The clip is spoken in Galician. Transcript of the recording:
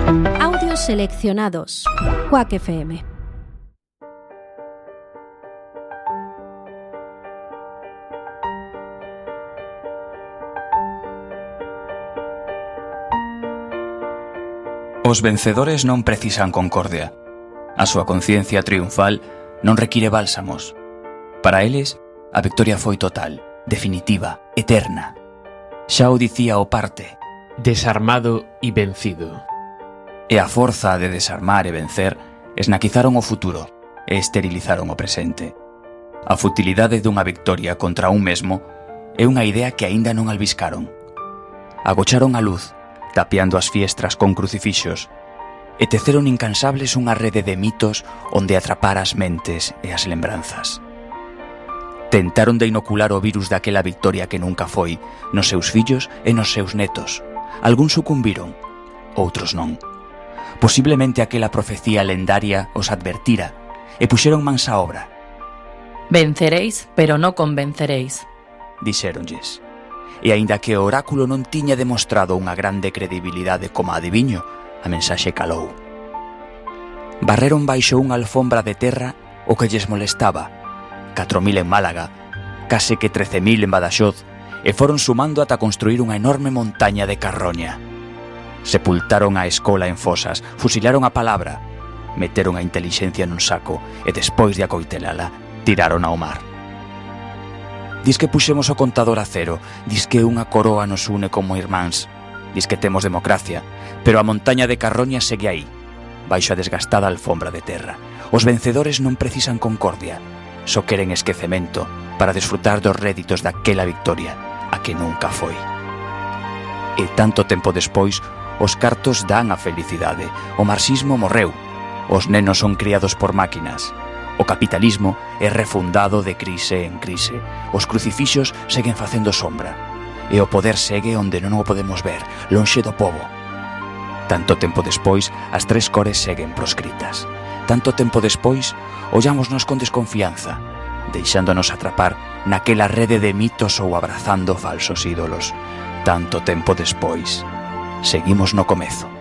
Audios seleccionados. Quack FM. Os vencedores non precisan concordia. A súa conciencia triunfal non require bálsamos. Para eles, a victoria foi total, definitiva, eterna. Xa o dicía o parte. Desarmado e vencido. E a forza de desarmar e vencer esnaquizaron o futuro e esterilizaron o presente. A futilidade dunha victoria contra un mesmo é unha idea que aínda non albiscaron. Agocharon a luz, tapiando as fiestras con crucifixos, e teceron incansables unha rede de mitos onde atrapar as mentes e as lembranzas. Tentaron de inocular o virus daquela victoria que nunca foi nos seus fillos e nos seus netos. Algúns sucumbiron, outros non. Posiblemente aquela profecía lendaria os advertira e puxeron mans á obra. Venceréis, pero non convenceréis, dixéronlles. E aínda que o oráculo non tiña demostrado unha grande credibilidade como adiviño, a mensaxe calou. Barreron baixo unha alfombra de terra o que lles molestaba, 4.000 en Málaga, case que 13.000 en Badaxoz, e foron sumando ata construir unha enorme montaña de carroña. Sepultaron a escola en fosas, fusilaron a palabra, meteron a intelixencia nun saco e despois de acoitelala, tiraron ao mar. Dis que puxemos o contador a cero, dis que unha coroa nos une como irmáns, dis que temos democracia, pero a montaña de carroña segue aí, baixo a desgastada alfombra de terra. Os vencedores non precisan concordia, só queren esquecemento para desfrutar dos réditos daquela victoria, a que nunca foi. E tanto tempo despois, os cartos dan a felicidade, o marxismo morreu, os nenos son criados por máquinas, o capitalismo é refundado de crise en crise, os crucifixos seguen facendo sombra, e o poder segue onde non o podemos ver, lonxe do pobo. Tanto tempo despois, as tres cores seguen proscritas. Tanto tempo despois, ollámonos con desconfianza, deixándonos atrapar naquela rede de mitos ou abrazando falsos ídolos. Tanto tempo despois, seguimos no comezo.